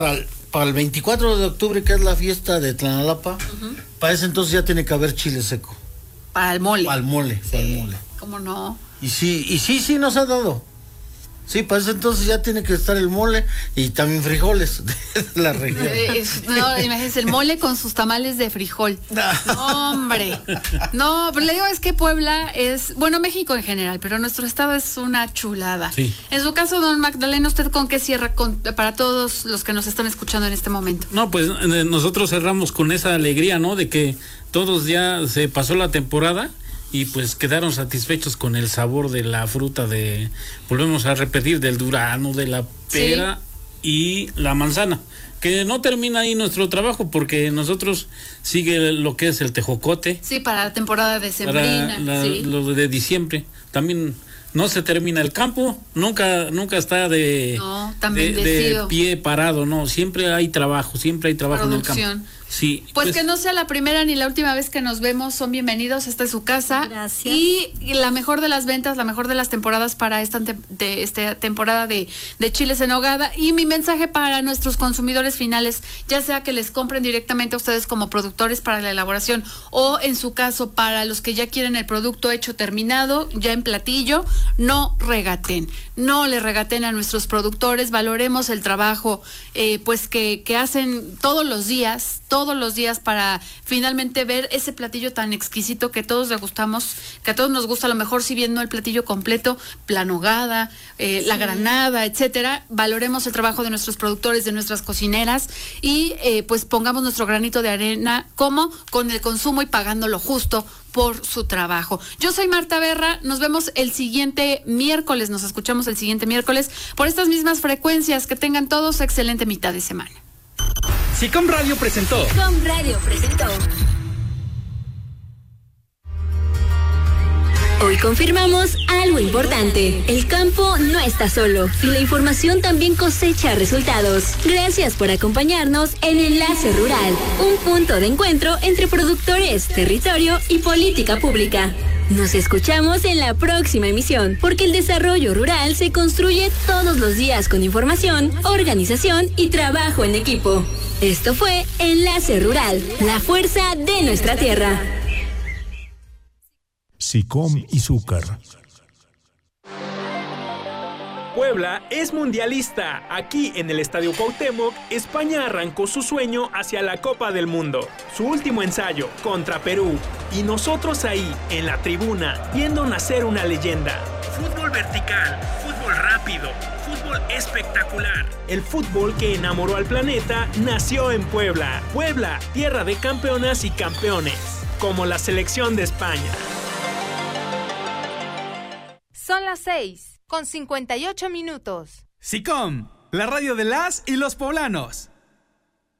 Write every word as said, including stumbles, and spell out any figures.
Para el, para el veinticuatro de octubre, que es la fiesta de Tlanalapa, uh-huh. Para ese entonces ya tiene que haber chile seco. Para el mole. Para el mole, sí, para el mole. ¿Cómo no? Y sí, y sí, sí nos ha dado. Sí, para ese entonces ya tiene que estar el mole y también frijoles de la región. No, imagínense, el mole con sus tamales de frijol. No, hombre. No, pero le digo, es que Puebla es, bueno, México en general, pero nuestro estado es una chulada. Sí. En su caso, don Magdalena, ¿usted con qué cierra con, para todos los que nos están escuchando en este momento? No, pues eh, nosotros cerramos con esa alegría, ¿no? De que todos ya se pasó la temporada y pues quedaron satisfechos con el sabor de la fruta de, volvemos a repetir, del durazno, de la pera sí. Y la manzana, que no termina ahí nuestro trabajo porque nosotros sigue lo que es el tejocote. Sí, para la temporada decembrina. Para la, sí. Lo de diciembre, también no se termina el campo, nunca nunca está de, no, tan de, de pie parado, no, siempre hay trabajo, siempre hay trabajo producción. En el campo. Sí, pues, pues que no sea la primera ni la última vez que nos vemos, son bienvenidos, esta es su casa. Gracias. Y la mejor de las ventas, la mejor de las temporadas para esta, de, esta temporada de, de chiles en nogada. Y mi mensaje para nuestros consumidores finales, ya sea que les compren directamente a ustedes como productores para la elaboración o en su caso para los que ya quieren el producto hecho terminado, ya en platillo, no regaten, no le regaten a nuestros productores, valoremos el trabajo eh, pues que, que hacen todos los días, todos todos los días para finalmente ver ese platillo tan exquisito que todos degustamos, que a todos nos gusta, a lo mejor si bien no el platillo completo, la nogada, eh, sí. La granada, etcétera. Valoremos el trabajo de nuestros productores, de nuestras cocineras y eh, pues pongamos nuestro granito de arena, ¿cómo? Con el consumo y pagando lo justo por su trabajo. Yo soy Marta Berra, nos vemos el siguiente miércoles, nos escuchamos el siguiente miércoles por estas mismas frecuencias. Que tengan todos excelente mitad de semana. SICOM Radio presentó. SICOM Radio presentó. Hoy confirmamos algo importante. El campo no está solo y la información también cosecha resultados. Gracias por acompañarnos en Enlace Rural, un punto de encuentro entre productores, territorio y política pública. Nos escuchamos en la próxima emisión, porque el desarrollo rural se construye todos los días con información, organización y trabajo en equipo. Esto fue Enlace Rural, la fuerza de nuestra tierra. SICOM y Zúcar. Puebla es mundialista. Aquí en el Estadio Cuauhtémoc, España arrancó su sueño hacia la Copa del Mundo. Su último ensayo contra Perú. Y nosotros ahí, en la tribuna, viendo nacer una leyenda. Fútbol vertical, fútbol rápido, fútbol espectacular. El fútbol que enamoró al planeta nació en Puebla. Puebla, tierra de campeonas y campeones, como la selección de España. Son las seis, con cincuenta y ocho minutos. SICOM, la radio de las y los poblanos.